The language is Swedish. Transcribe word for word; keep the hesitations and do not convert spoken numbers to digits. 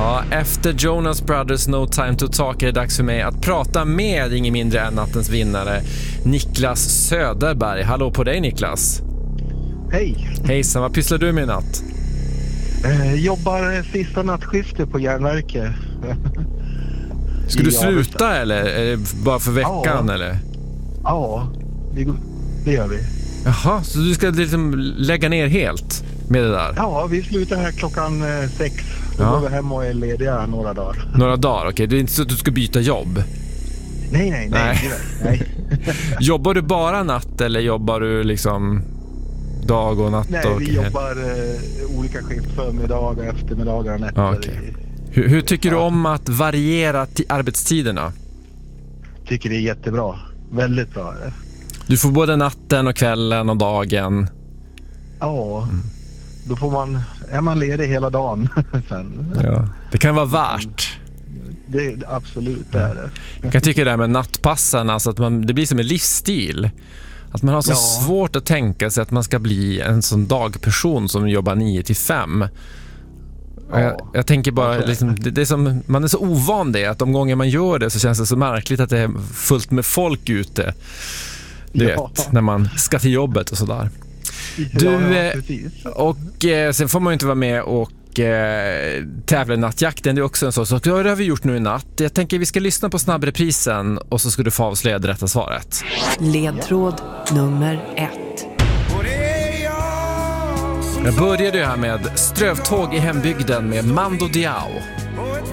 Ja, efter Jonas Brothers No Time to Talk är det dags för mig att prata med ingen mindre än nattens vinnare, Niklas Söderberg. Hallå på dig, Niklas. Hej. Hejsan, vad pysslar du med i natt? Eh, jobbar sista nattskiftet på järnverket. Ska du sluta eller är det bara för veckan? Ja. Eller? Ja, det, det gör vi. Jaha, så du ska liksom lägga ner helt med det där? Ja, vi slutar här klockan eh, sex. Då Ja. går vi hem och är lediga några dagar. Några dagar, okej. Okay. Det är inte så att du ska byta jobb? Nej, nej, nej. Nej. nej. Jobbar du bara natt eller jobbar du liksom dag och natt? Nej, och vi jobbar eh, olika skift, förmiddagar, eftermiddagar, nätter. Ja, okay. hur, hur tycker du om att variera t- arbetstiderna? Tycker det är jättebra. Väldigt bra. Du får både natten och kvällen och dagen. Ja, mm. Då får man, är man ledig hela dagen sen. Ja, det kan vara värt. Det är absolut det är det. Jag kan tycka det här med nattpassen, alltså att man, det blir som en livsstil. Att man har så Ja. svårt att tänka sig att man ska bli en sån dagperson som jobbar nio till fem. Ja. Jag, jag tänker bara, liksom, det, det är som, man är så ovan det, att de gånger man gör det så känns det så märkligt att det är fullt med folk ute. Du Ja. vet, när man ska till jobbet och sådär. Du, ja, ja, och eh, sen får man ju inte vara med och eh, tävla i nattjakten. Det är också en sån sak. Det har vi gjort nu i natt. Jag tänker vi ska lyssna på snabbreprisen och så ska du få avslöja det rätta svaret. Ledtråd nummer ett. Jag började ju här med Strövtåg i hembygden med Mando Diao.